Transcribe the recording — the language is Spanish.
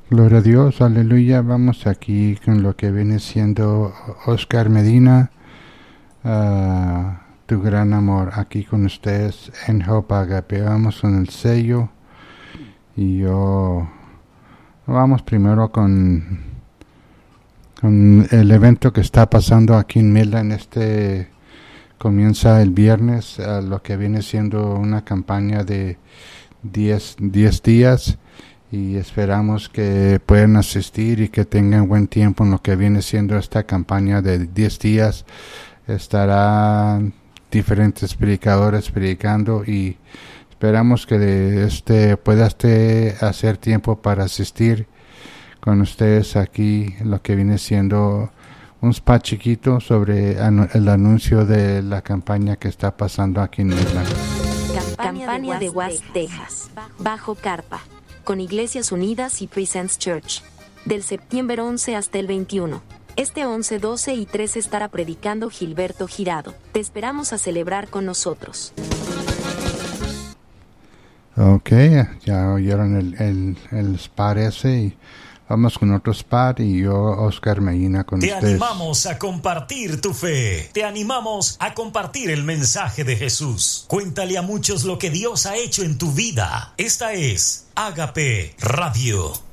Gloria a Dios, aleluya. Vamos aquí con lo que viene siendo Oscar Medina, tu gran amor, aquí con ustedes en Hope Agape. Vamos con el sello y vamos primero con el evento que está pasando aquí en Midland. Comienza el viernes, lo que viene siendo una campaña de 10 días. Y esperamos que puedan asistir y que tengan buen tiempo en lo que viene siendo esta campaña de 10 días. Estarán diferentes predicadores predicando y esperamos que pueda hacer tiempo para asistir con ustedes aquí en lo que viene siendo un spot chiquito sobre el anuncio de la campaña que está pasando aquí en Midland. Campaña de Was, Texas, bajo carpa, con Iglesias Unidas y Presence Church. Del septiembre 11 hasta el 21. Este 11, 12 y 13 estará predicando Gilberto Girado. Te esperamos a celebrar con nosotros. Ok, ya oyeron el spot ese y vamos con otro spot y yo, Oscar Medina, con ustedes. Te animamos a compartir tu fe. Te animamos a compartir el mensaje de Jesús. Cuéntale a muchos lo que Dios ha hecho en tu vida. Esta es Agape Radio.